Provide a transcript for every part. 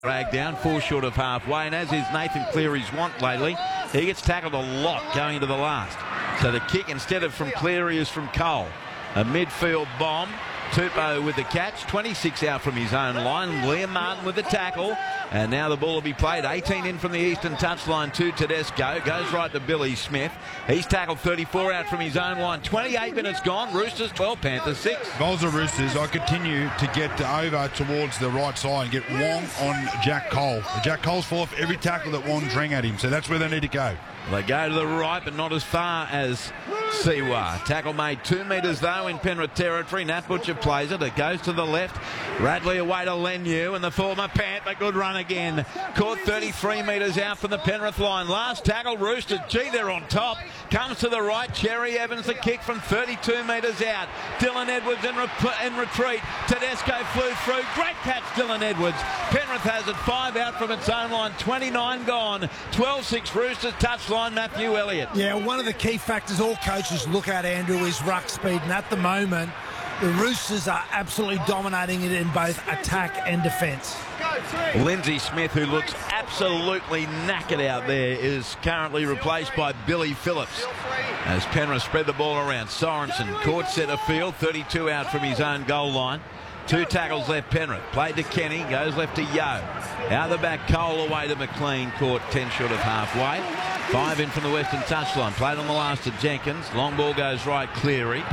Dragged down, 4 short of halfway, and as is Nathan Cleary's want lately, he gets tackled a lot going into the last. So the kick instead of from Cleary is from Cole. A midfield bomb. Tupou with the catch, 26 out from his own line. Liam Martin with the tackle. And now the ball will be played. 18 in from the eastern touchline to Tedesco. Goes right to Billy Smith. He's tackled 34 out from his own line. 28 minutes gone. Roosters 12, Panthers 6. Goals of Roosters, I continue to get over towards the right side and get Wong on Jack Cole. Jack Cole's fall off every tackle that Wong's rang at him, so that's where they need to go. They go to the right, but not as far as Siwa. Tackle made 2 metres, though, in Penrith territory. Nat Butcher plays it. It goes to the left. Radley away to Leniu, and the former Panther. Good run again. Caught 33 metres out from the Penrith line. Last tackle, Roosters. Gee, they're on top. Comes to the right. Cherry Evans, the kick from 32 metres out. Dylan Edwards in retreat. Tedesco flew through. Great catch, Dylan Edwards. Penrith has it 5 out from its own line. 29 gone. 12-6 Roosters touchline, Matthew Elliott. Yeah, one of the key factors all coaches look at, Andrew, is ruck speed. And at the moment, the Roosters are absolutely dominating it in both attack and defence. Lindsay Smith, who looks absolutely knackered out there, is currently replaced by Billy Phillips. As Penrith spread the ball around, Sorensen caught centre field, 32 out from his own goal line. 2 tackles left Penrith. Played to Kenny, goes left to Yo. Out the back, Cole away to McLean, caught 10 short of halfway. 5 in from the western touchline. Played on the last to Jenkins. Long ball goes right, Cleary.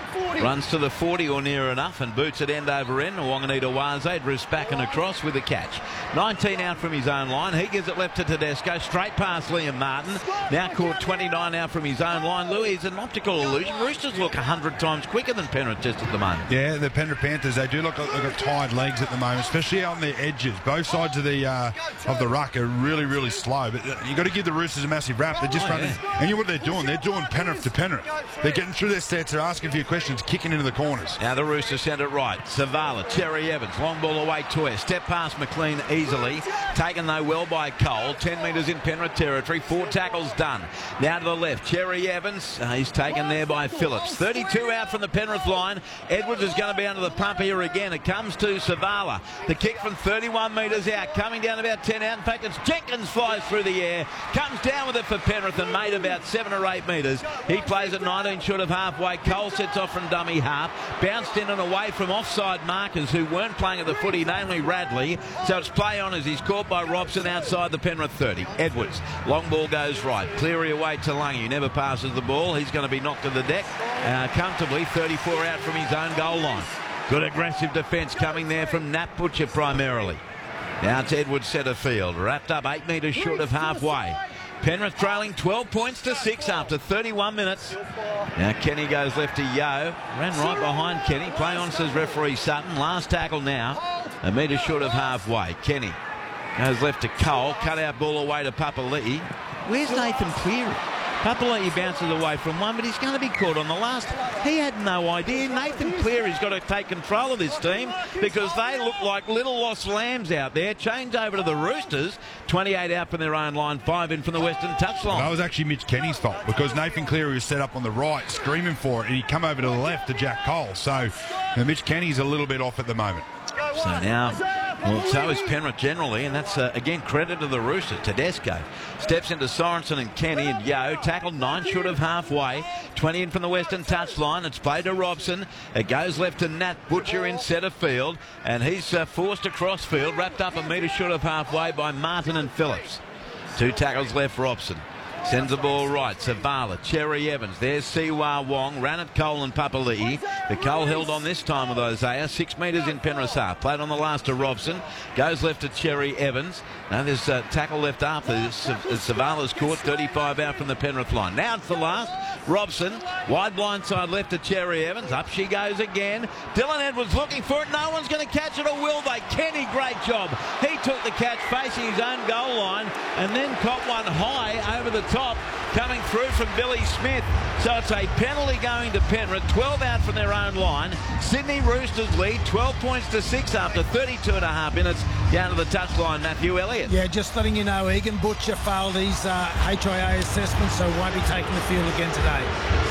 Runs to the 40 or near enough and boots it end over end. Wanganita Waze drifts back and across with the catch. 19 out from his own line. He gives it left to Tedesco. Straight past Liam Martin. Now caught 29 out from his own line. Louis is an optical illusion. Roosters look 100 times quicker than Penrith just at the moment. Yeah, the Penrith Panthers, they do look like they've got tired legs at the moment, especially on the edges. Both sides of the ruck are really, really slow. But you've got to give the Roosters a massive rap. They're just running. And you know what they're doing? They're doing Penrith to Penrith. They're getting through their sets. They're asking for your questions, kicking into the corners. Now the Roosters send it right. Savala, Cherry Evans, long ball away, Toya. Step past McLean easily. Taken though well by Cole. 10 metres in Penrith territory. 4 tackles done. Now to the left, Cherry Evans. He's taken there by Phillips. 32 out from the Penrith line. Edwards is going to be under the pump here again. It comes to Savala. The kick from 31 metres out. Coming down about 10 out. In fact, it's Jenkins flies through the air. Comes down with it for Penrith and made about 7 or 8 metres. He plays at 19 short of halfway. Cole sets off from dummy half. Bounced in and away from offside markers who weren't playing at the footy, namely Radley. So it's play on as he's caught by Robson outside the Penrith 30. Edwards. Long ball goes right. Cleary away to Lungy. Never passes the ball. He's going to be knocked to the deck comfortably. 34 out from his own goal line. Good aggressive defence coming there from Nat Butcher primarily. Now it's Edwards centre field. Wrapped up 8 metres short of halfway. Penrith trailing 12 points to 6 after 31 minutes. Now Kenny goes left to Yo. Ran right behind Kenny. Play on, says referee Sutton. Last tackle now. A metre short of halfway. Kenny goes left to Cole. Cut out ball away to Papali'i. Where's Nathan Cleary? Papali'i bounces away from one, but he's going to be caught on the last. He had no idea. Nathan Cleary's got to take control of this team because they look like little lost lambs out there. Change over to the Roosters. 28 out from their own line, 5 in from the western touchline. That was actually Mitch Kenny's fault because Nathan Cleary was set up on the right, screaming for it, and he come over to the left to Jack Cole. So Mitch Kenny's a little bit off at the moment. So now, well, so is Penrith generally, and that's, again, credit to the Roosters. Tedesco steps into Sorensen and Kenny and Yo. Tackled 9 short of halfway. 20 in from the western touchline. It's played to Robson. It goes left to Nat Butcher in centre field, and he's forced across field, wrapped up a metre short of halfway by Martin and Phillips. 2 tackles left, Robson. Sends the ball right. Savala, Cherry Evans. There's Siwa Wong. Ran at Cole and Papali'i. The Cole held on this time with Isaiah. 6 metres in Penrith's half. Played on the last to Robson. Goes left to Cherry Evans. Now there's a tackle left after. Savala's caught. 35 out from the Penrith line. Now it's the last. Robson. Wide blind side left to Cherry Evans. Up she goes again. Dylan Edwards looking for it. No one's going to catch it, or will they? Kenny, great job. He took the catch facing his own goal line and then caught one high over the top coming through from Billy Smith. So it's a penalty going to Penrith. 12 out from their own line. Sydney Roosters lead 12 points to 6 after 32 and a half minutes. Down to the touchline, Matthew Elliott. Yeah, just letting you know, Egan Butcher failed his HIA assessment, so won't be taking the field again today.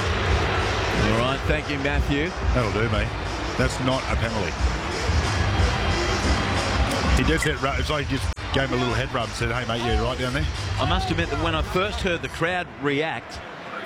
All right, thank you, Matthew. That'll do, mate. That's not a penalty. He just hit, it's like he just gave him a little head rub and said, hey, mate, you're right down there. I must admit that when I first heard the crowd react,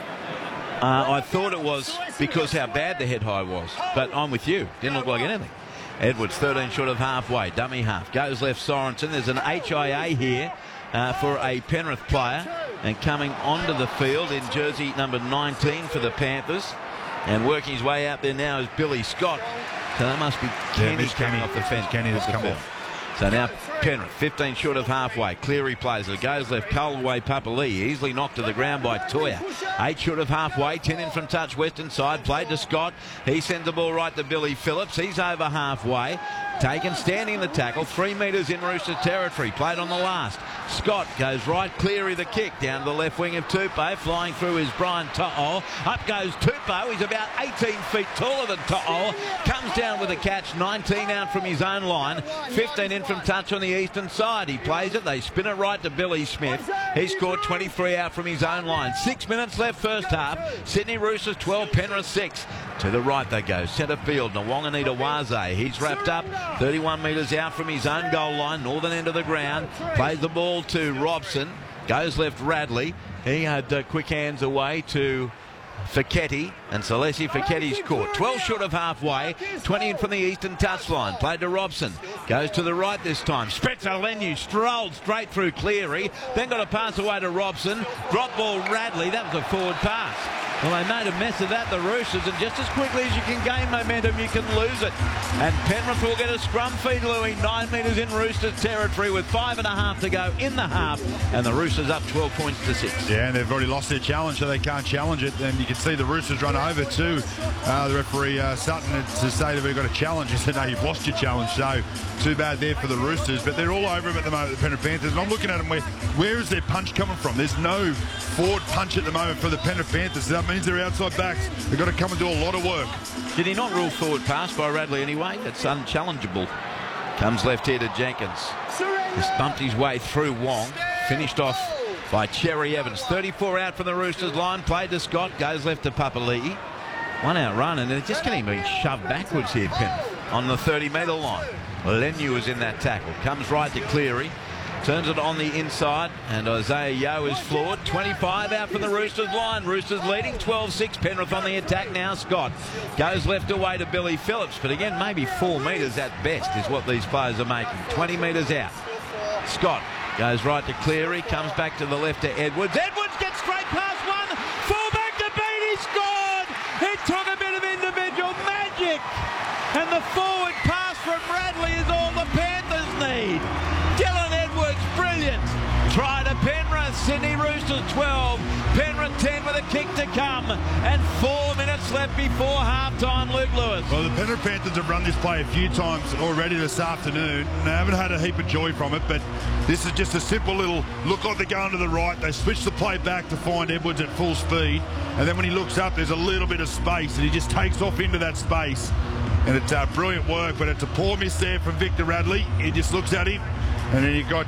I thought it was because how bad the head high was. But I'm with you. Didn't look like anything. Edwards, 13 short of halfway. Dummy half. Goes left Sorensen. There's an HIA here for a Penrith player. And coming onto the field in jersey number 19 for the Panthers. And working his way out there now is Billy Scott. So that must be Kenny coming off the fence. Kenny has come off. So now Penrith, 15 short of halfway. Cleary plays it. Goes left. Colway Papali. Easily knocked to the ground by Toya. 8 short of halfway. 10 in from touch. Western side. Played to Scott. He sends the ball right to Billy Phillips. He's over halfway. Taken, standing in the tackle. 3 metres in Roosters territory. Played on the last. Scott goes right. Cleary the kick. Down to the left wing of Tupou. Flying through is Brian To'o. Up goes Tupou. He's about 18 feet taller than To'o. Comes down with a catch. 19 out from his own line. 15 in from touch on the eastern side. He plays it. They spin it right to Billy Smith. He scored 23 out from his own line. 6 minutes left first half. Sydney Roosters 12, Penrith 6. To the right they go. Centre field. Nawonganita Waze. He's wrapped up. 31 metres out from his own goal line. Northern end of the ground. Plays the ball to Robson. Goes left Radley. He had quick hands away to Fiketti, and Salesi Fiketti's caught. 12 short of halfway, 20 in from the eastern touchline. Played to Robson. Goes to the right this time. Spencer Leniu strolled straight through Cleary. Then got a pass away to Robson. Drop ball Radley. That was a forward pass. Well, they made a mess of that, the Roosters, and just as quickly as you can gain momentum, you can lose it. And Penrith will get a scrum feed, Louis, 9 metres in Roosters territory with 5.5 to go in the half, and the Roosters up 12 points to 6. Yeah, and they've already lost their challenge, so they can't challenge it. And you can see the Roosters run over to the referee Sutton to say that we've got a challenge. He said, no, you've lost your challenge, so too bad there for the Roosters. But they're all over him at the moment, the Penrith Panthers. And I'm looking at them, where is their punch coming from? There's no forward punch at the moment for the Penrith Panthers. So that means they're outside backs. They've got to come and do a lot of work. Did he not rule forward pass by Radley anyway? That's unchallengeable. Comes left here to Jenkins. Just bumped his way through Wong. Finished off by Cherry Evans. 34 out from the Roosters line. Played to Scott. Goes left to Papali'i. 1 out run, and they're just getting being shoved backwards here, Penrith, on the 30-metre line. Leniu is in that tackle. Comes right to Cleary. Turns it on the inside, and Isaiah Yeo is floored. 25 out from the Roosters line. Roosters leading 12-6. Penrith on the attack now. Scott goes left away to Billy Phillips, but again, maybe 4 metres at best is what these players are making. 20 metres out. Scott goes right to Cleary, comes back to the left to Edwards. Edwards gets straight past one. Full back to beat. He scored. It took a bit of individual magic, and the forward pass from Radley is all the Panthers need. Dylan Edwards, brilliant. Try to Penrith. Sydney Roosters 12. Penrith 10 with a kick to come. And 4 minutes left before halftime, Luke Lewis. Well, the Penrith Panthers have run this play a few times already this afternoon. And they haven't had a heap of joy from it, but this is just a simple little look like they're going to the right. They switch the play back to find Edwards at full speed. And then when he looks up, there's a little bit of space, and he just takes off into that space. And it's brilliant work, but it's a poor miss there from Victor Radley. He just looks at him. And then you've got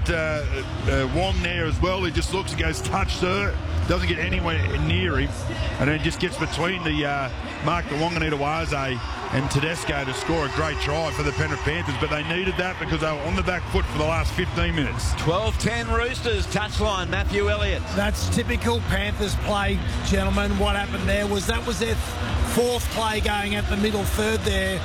Wong there as well. He just looks and goes, touch, sir. Doesn't get anywhere near him. And then just gets between the Mark Nawonganita Waze and Tedesco to score a great try for the Penrith Panthers. But they needed that because they were on the back foot for the last 15 minutes. 12-10 Roosters. Touchline, Matthew Elliott. That's typical Panthers play, gentlemen. What happened there was that was their fourth play going at the middle third there.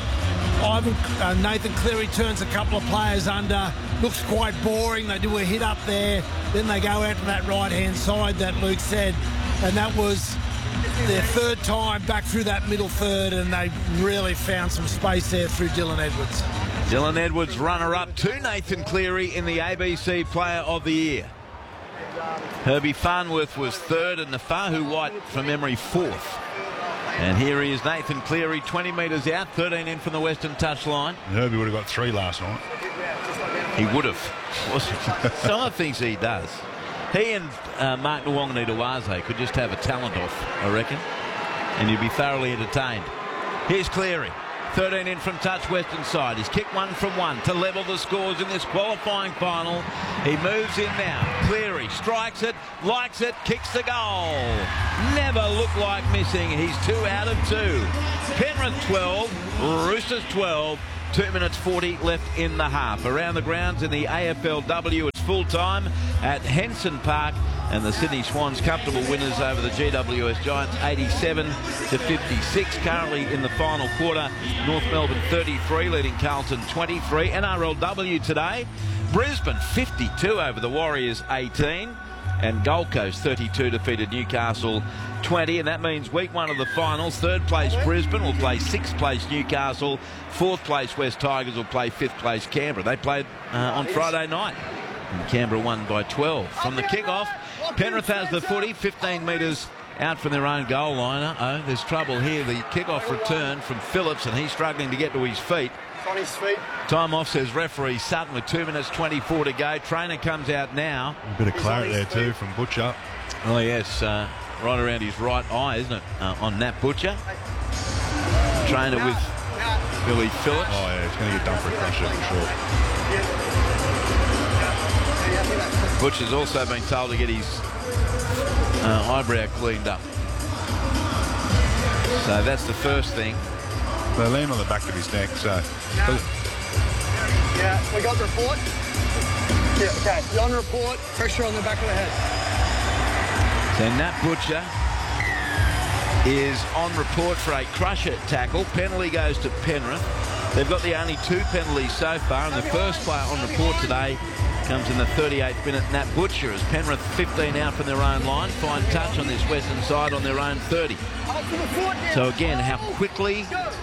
Nathan Cleary turns a couple of players under. Looks quite boring. They do a hit up there. Then they go out to that right-hand side that Luke said. And that was their third time back through that middle third, and they really found some space there through Dylan Edwards. Dylan Edwards, runner-up to Nathan Cleary in the ABC Player of the Year. Herbie Farnworth was third, and Nafahu White, from memory, fourth. And here he is, Nathan Cleary, 20 metres out, 13 in from the western touchline. Herbie would have got 3 last night. He would have. Some of the things he does. He and Mark Nawonganita Waze could just have a talent off, I reckon. And you'd be thoroughly entertained. Here's Cleary. 13 in from touch, western side. He's kicked 1 from 1 to level the scores in this qualifying final. He moves in now. Cleary strikes it, likes it, kicks the goal. Never looked like missing. He's 2 out of 2. Penrith 12, Roosters 12. 2 minutes 40 left in the half. Around the grounds in the AFLW, it's full time at Henson Park, and the Sydney Swans comfortable winners over the GWS Giants 87-56. Currently in the final quarter, North Melbourne 33 leading Carlton 23. NRLW today, Brisbane 52 over the Warriors 18. And Gold Coast 32 defeated Newcastle 20, and that means week 1 of the finals. 3rd place Brisbane will play 6th place Newcastle. 4th place West Tigers will play 5th place Canberra. They played on Friday night, and Canberra won by 12. From the kick-off, Penrith has the footy, 15 metres out from their own goal line. Uh-oh, there's trouble here. The kick-off return from Phillips, and he's struggling to get to his feet. On his feet. Time off, says referee Sutton, with 2 minutes 24 to go. Trainer comes out now. A bit of claret there too from Butcher. Oh yes, right around his right eye, isn't it, on Nat Butcher. Trainer with Billy Phillips. Oh yeah, he's going to get done for a crusher for sure. Butcher's also been told to get his eyebrow cleaned up. So that's the first thing. They land on the back of his neck, so... Yeah, we got the report. Yeah, okay. You're on report, pressure on the back of the head. So Nat Butcher is on report for a crusher tackle. Penalty goes to Penrith. They've got the only 2 penalties so far, and the first player on report today comes in the 38th minute. Nat Butcher, as Penrith 15 out from their own line. Fine touch on this western side on their own 30. So again, how quickly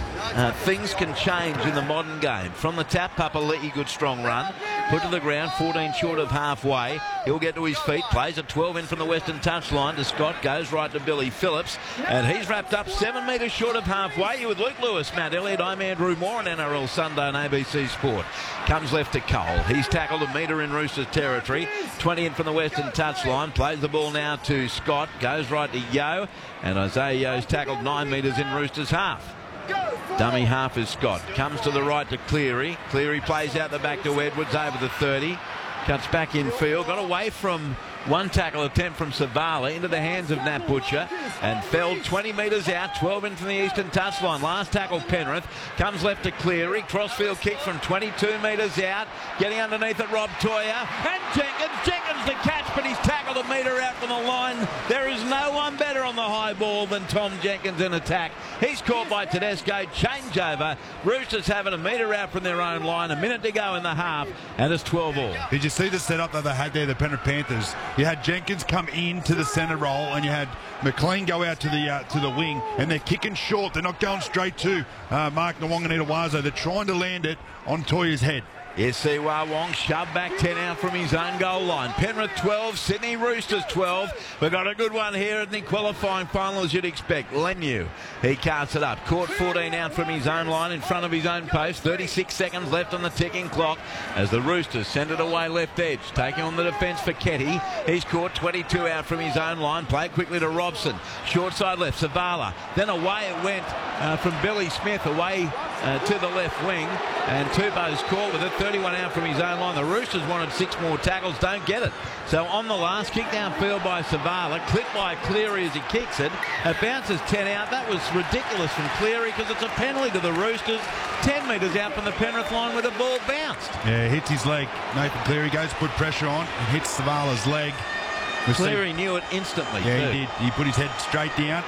things can change in the modern game. From the tap, Papali'i, good strong run. Put to the ground, 14 short of halfway. He'll get to his feet, plays a 12 in from the western touchline to Scott, goes right to Billy Phillips, and he's wrapped up 7 metres short of halfway. You with Luke Lewis, Matt Elliott, I'm Andrew Moore on NRL Sunday on ABC Sport. Comes left to Cole. He's tackled a metre in Roosters territory. 20 in from the western touchline. Plays the ball now to Scott, goes right to Yeo, and Isaiah Yeo's tackled 9 metres in Roosters half. Dummy half is Scott. Comes to the right to Cleary. Cleary plays out the back to Edwards over the 30. Cuts back in field. Got away from one tackle attempt from Savala into the hands of Nat Butcher and fell 20 metres out, 12 in from the eastern touchline. Last tackle Penrith. Comes left to Cleary. Crossfield kick from 22 metres out. Getting underneath it, Rob Toya. And Jenkins the catch, but he's tackled a metre out from the line. There is no one better on the high ball than Tom Jenkins in attack. He's caught by Tedesco. Changeover. Roosters having a metre out from their own line. A minute to go in the half, and it's 12 all. Did you see the setup that they had there, the Penrith Panthers? You had Jenkins come into the centre role, and you had McLean go out to the wing, and they're kicking short. They're not going straight to Mark Nawonga-Nitawazo. They're trying to land it on Toya's head. Yes, Siwa Wong shoved back 10 out from his own goal line. Penrith 12, Sydney Roosters 12. We've got a good one here in the qualifying final, as you'd expect. Leniu, he casts it up. Caught 14 out from his own line in front of his own post. 36 seconds left on the ticking clock as the Roosters send it away left edge. Taking on the defence for Ketty. He's caught 22 out from his own line. Played quickly to Robson. Short side left, Savala. Then away it went from Billy Smith away to the left wing. And Tupou's caught with it. 31 out from his own line. The Roosters wanted 6 more tackles, don't get it. So on the last, kick downfield by Savala, clipped by Cleary as he kicks it. It bounces 10 out. That was ridiculous from Cleary because it's a penalty to the Roosters. 10 metres out from the Penrith line where the ball bounced. Yeah, hits his leg. Nathan Cleary goes to put pressure on and hits Savala's leg. Cleary knew it instantly. Yeah, too. he did. He put his head straight down.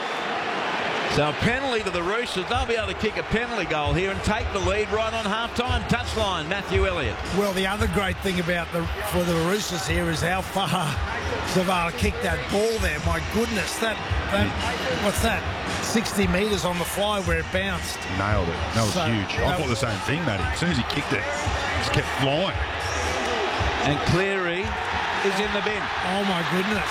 So a penalty to the Roosters. They'll be able to kick a penalty goal here and take the lead right on half-time. Touchline, Matthew Elliott. Well, the other great thing about for the Roosters here is how far Zavala kicked that ball there. My goodness, that what's that? 60 metres on the fly where it bounced. Nailed it. That was huge. I thought the same thing, Matty. As soon as he kicked it, it just kept flying. And Cleary is in the bin. Oh, my goodness.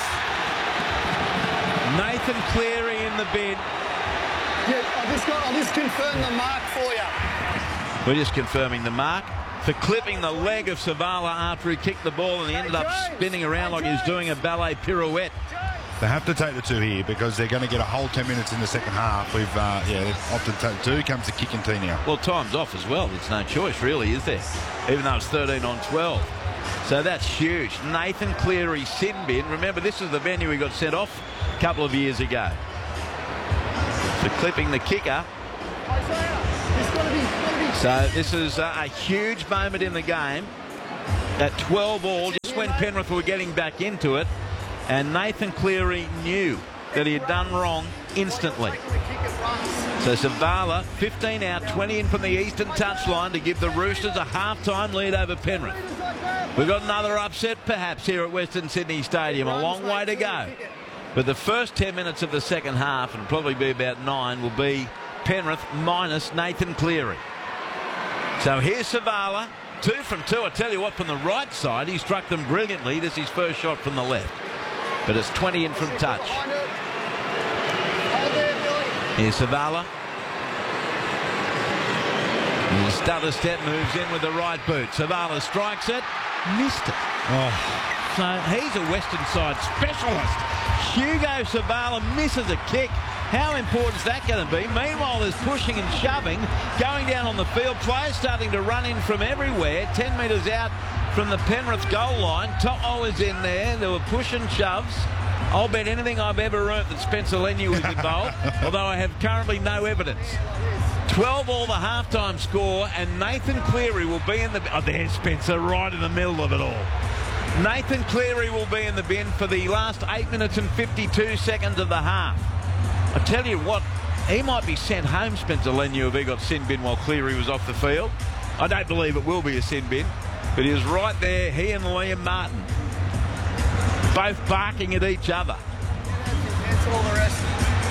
Nathan Cleary in the bin. Yeah, I'll just confirm the mark for you. We're just confirming the mark for clipping the leg of Savala after he kicked the ball and he ended up spinning around like he was doing a ballet pirouette. They have to take the 2 here because they're going to get a whole 10 minutes in the second half. We've they've opted to take 2. Comes the kicking tee now. Well, time's off as well. There's no choice, really, is there? Even though it's 13 on 12. So that's huge. Nathan Cleary sin bin. Remember, this is the venue he got sent off a couple of years ago. So clipping the kicker. Isaiah, it's got to be So this is a huge moment in the game. At 12 all, just when Penrith were getting back into it, and Nathan Cleary knew that he had done wrong instantly. So Savala, 15 out, 20 in from the eastern touchline to give the Roosters a half-time lead over Penrith. We've got another upset perhaps here at Western Sydney Stadium. A long way to go. But the first 10 minutes of the second half, and probably be about 9, will be Penrith minus Nathan Cleary. So here's Savala, 2 from 2. I tell you what, from the right side, he struck them brilliantly. This is his first shot from the left. But it's 20 in from touch. Here's Savala. The stutter step moves in with the right boot. Savala strikes it. Missed it. Oh. So he's a Western side specialist. Hugo Savala misses a kick. How important is that going to be? Meanwhile, there's pushing and shoving going down on the field. Players starting to run in from everywhere. 10 metres out from the Penrith goal line. To'o is in there. There were push and shoves. I'll bet anything I've ever earned that Spencer Leniu was involved, although I have currently no evidence. 12 all the halftime score, and Nathan Cleary will be in the... Oh, there's Spencer right in the middle of it all. Nathan Cleary will be in the bin for the last 8 minutes and 52 seconds of the half. I tell you what, he might be sent home, Spencer Leniu, if he got sin bin while Cleary was off the field. I don't believe it will be a sin bin, but he was right there, he and Liam Martin, both barking at each other. Cancel all the rest.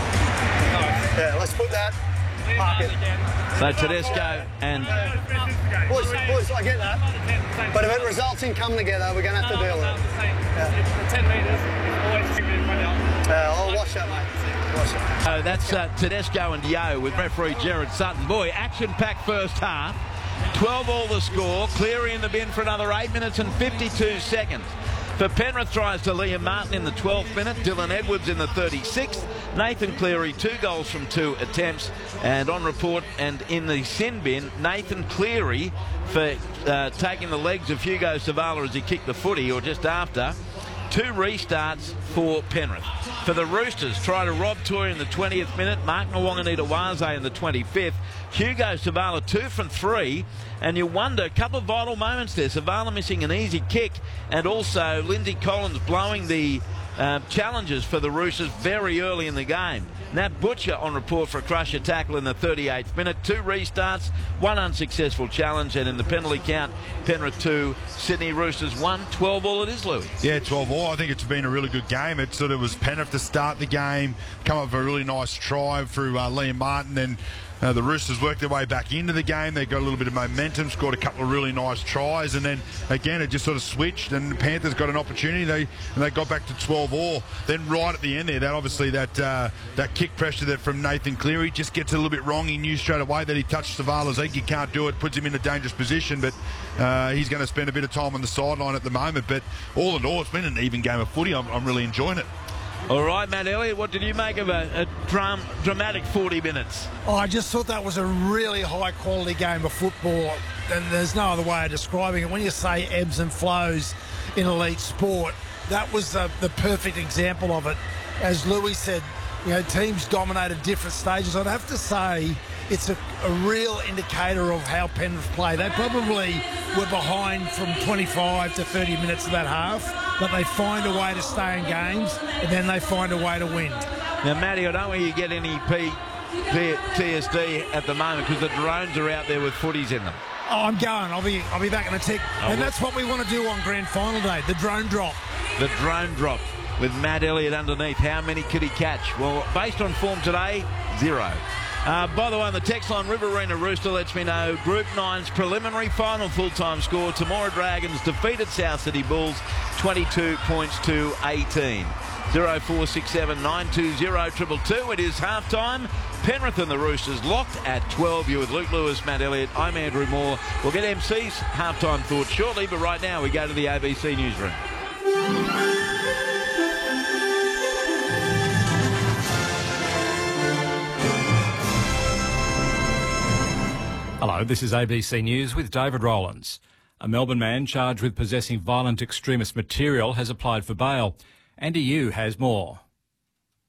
Yeah, let's put that. Park it. So Tedesco and... Boys, I get that. But if it results in coming together, we're going to have to deal with it. Yeah. 10 metres, always keep it in front of you. I'll watch that, mate. Watch it. So that's Tedesco and Yo with referee Jared Sutton. Boy, action-packed first half. 12 all the score. Cleary in the bin for another 8 minutes and 52 seconds. For Penrith tries to Liam Martin in the 12th minute, Dylan Edwards in the 36th, Nathan Cleary 2 goals from 2 attempts, and on report and in the sin bin, Nathan Cleary for taking the legs of Hugo Savala as he kicked the footy, or just after. 2 restarts for Penrith. For the Roosters, try to Rob Toy in the 20th minute, Mark Nwanganita-Waze in the 25th, Hugo Savala 2 from 3, and you wonder, a couple of vital moments there. Savala missing an easy kick, and also Lindsay Collins blowing the challenges for the Roosters very early in the game. Nat Butcher on report for a crusher tackle in the 38th minute. 2 restarts, 1 unsuccessful challenge, and in the penalty count, Penrith 2, Sydney Roosters 1. 12 all it is, Louis. Yeah, 12 all. I think it's been a really good game. It sort of was Penrith to start the game, come up with a really nice try through Liam Martin, then the Roosters worked their way back into the game. They got a little bit of momentum, scored a couple of really nice tries, and then again it just sort of switched, and the Panthers got an opportunity. They got back to 12 all. Then right at the end there, that kick pressure that from Nathan Cleary just gets a little bit wrong. He knew straight away that he touched Savala's leg. He can't do it, puts him in a dangerous position, but he's going to spend a bit of time on the sideline at the moment. But all in all, it's been an even game of footy. I'm really enjoying it. All right, Matt Elliott, what did you make of a dramatic 40 minutes? Oh, I just thought that was a really high-quality game of football, and there's no other way of describing it. When you say ebbs and flows in elite sport, that was the perfect example of it. As Louis said, you know, teams dominated different stages. I'd have to say it's a real indicator of how Penrith play. They probably were behind from 25 to 30 minutes of that half, but they find a way to stay in games, and then they find a way to win. Now, Matty, I don't want you to get any PTSD at the moment because the drones are out there with footies in them. Oh, I'm going. I'll be back in a tick. And that's what we want to do on grand final day, the drone drop. The drone drop with Matt Elliott underneath. How many could he catch? Well, based on form today, 0. By the way, on the text line, Riverina Rooster lets me know Group 9's preliminary final full-time score. Temora Dragons defeated South City Bulls 22 points to 18. 0467 920 222. It is half-time. Penrith and the Roosters locked at 12. You with Luke Lewis, Matt Elliott. I'm Andrew Moore. We'll get MC's half-time thoughts shortly, but right now we go to the ABC newsroom. Hello, this is ABC News with David Rowlands. A Melbourne man charged with possessing violent extremist material has applied for bail. Andy Yu has more.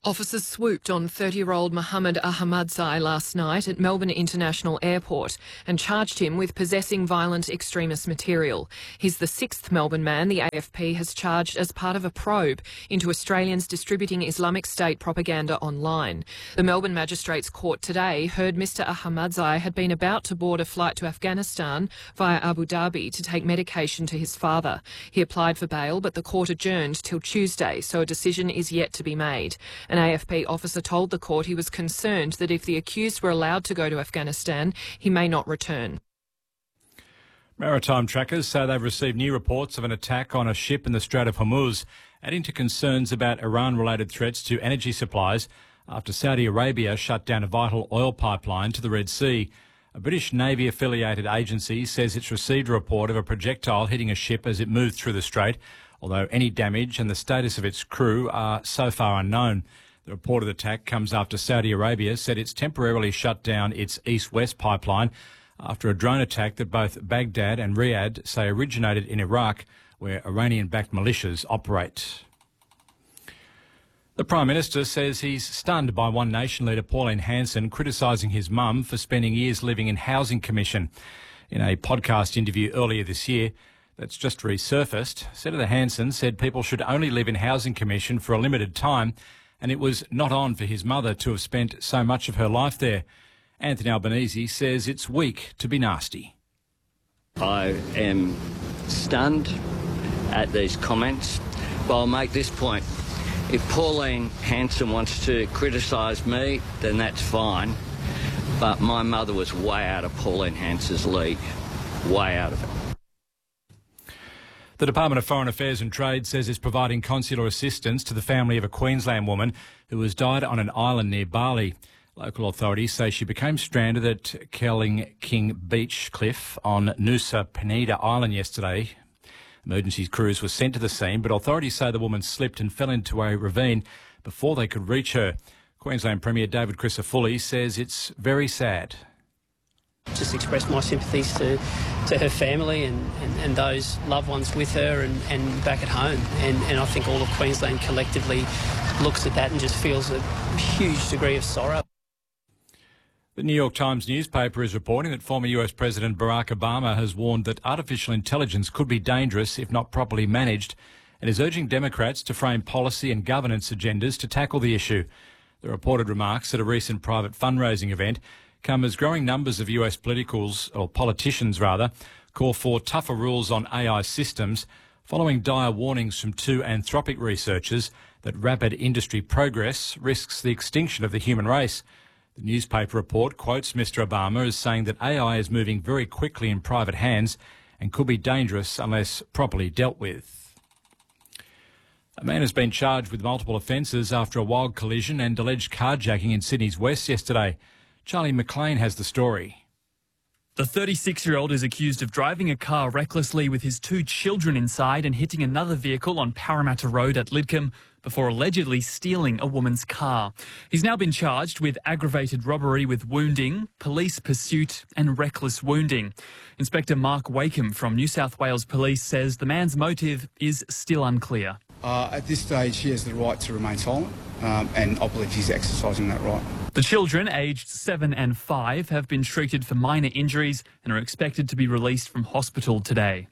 Officers swooped on 30-year-old Mohammed Ahmadzai last night at Melbourne International Airport and charged him with possessing violent extremist material. He's the sixth Melbourne man the AFP has charged as part of a probe into Australians distributing Islamic State propaganda online. The Melbourne Magistrates Court today heard Mr Ahmadzai had been about to board a flight to Afghanistan via Abu Dhabi to take medication to his father. He applied for bail, but the court adjourned till Tuesday, so a decision is yet to be made. An AFP officer told the court he was concerned that if the accused were allowed to go to Afghanistan, he may not return. Maritime trackers say they've received new reports of an attack on a ship in the Strait of Hormuz, adding to concerns about Iran-related threats to energy supplies after Saudi Arabia shut down a vital oil pipeline to the Red Sea. A British Navy-affiliated agency says it's received a report of a projectile hitting a ship as it moved through the strait, although any damage and the status of its crew are so far unknown. The reported attack comes after Saudi Arabia said it's temporarily shut down its east-west pipeline after a drone attack that both Baghdad and Riyadh say originated in Iraq, where Iranian-backed militias operate. The Prime Minister says he's stunned by One Nation leader Pauline Hanson criticising his mum for spending years living in Housing Commission. In a podcast interview earlier this year that's just resurfaced, Senator Hanson said people should only live in Housing Commission for a limited time, and it was not on for his mother to have spent so much of her life there. Anthony Albanese says it's weak to be nasty. I am stunned at these comments, but I'll make this point. If Pauline Hanson wants to criticise me, then that's fine, but my mother was way out of Pauline Hanson's league, way out of it. The Department of Foreign Affairs and Trade says it's providing consular assistance to the family of a Queensland woman who has died on an island near Bali. Local authorities say she became stranded at Kelling King Beach Cliff on Nusa Penida Island yesterday. Emergency crews were sent to the scene, but authorities say the woman slipped and fell into a ravine before they could reach her. Queensland Premier David Crisafulli says it's very sad. Just express my sympathies to her family and those loved ones with her and back at home. And I think all of Queensland collectively looks at that and just feels a huge degree of sorrow. The New York Times newspaper is reporting that former US President Barack Obama has warned that artificial intelligence could be dangerous if not properly managed, and is urging Democrats to frame policy and governance agendas to tackle the issue. The reported remarks at a recent private fundraising event come as growing numbers of US politicians call for tougher rules on AI systems, following dire warnings from two Anthropic researchers that rapid industry progress risks the extinction of the human race. The newspaper report quotes Mr Obama as saying that AI is moving very quickly in private hands and could be dangerous unless properly dealt with. A man has been charged with multiple offences after a wild collision and alleged carjacking in Sydney's West yesterday. Charlie McLean has the story. The 36-year-old is accused of driving a car recklessly with his two children inside and hitting another vehicle on Parramatta Road at Lidcombe before allegedly stealing a woman's car. He's now been charged with aggravated robbery with wounding, police pursuit and reckless wounding. Inspector Mark Wakeham from New South Wales Police says the man's motive is still unclear. At this stage, he has the right to remain silent, and I believe he's exercising that right. The children, aged 7 and 5, have been treated for minor injuries and are expected to be released from hospital today.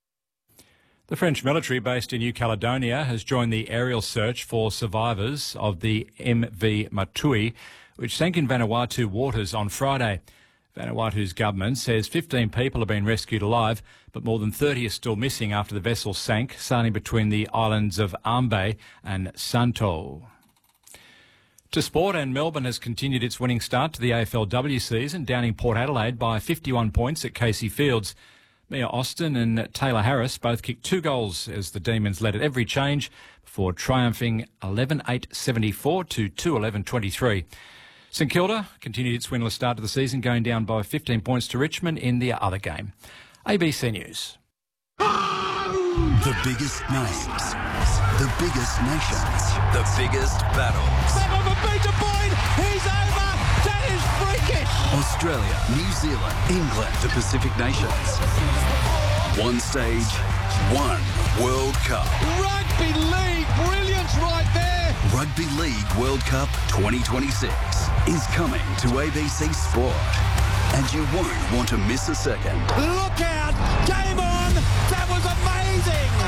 The French military based in New Caledonia has joined the aerial search for survivors of the MV Matui, which sank in Vanuatu waters on Friday. Vanuatu's government says 15 people have been rescued alive, but more than 30 are still missing after the vessel sank, sailing between the islands of Ambe and Santo. To sport, and Melbourne has continued its winning start to the AFLW season, downing Port Adelaide by 51 points at Casey Fields. Mia Austin and Taylor Harris both kicked 2 goals as the Demons led at every change before triumphing 11-8-74 to 2-11-23. St Kilda continued its winless start to the season, going down by 15 points to Richmond in the other game. ABC News. The biggest names, the biggest nations, the biggest battles. Beat point. He's over. That is freakish. Australia, New Zealand, England, the Pacific Nations. One stage, one World Cup. Rugby league brilliance right there. Rugby Rugby League World Cup 2026 is coming to ABC Sport, and you won't want to miss a second. Look out! Game on! That was amazing!